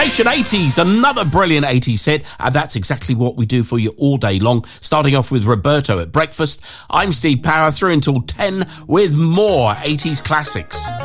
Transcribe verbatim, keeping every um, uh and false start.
Generation eighties, another brilliant eighties hit, and that's exactly what we do for you all day long. Starting off with Roberto at breakfast, I'm Steve Power, through until ten with more eighties classics.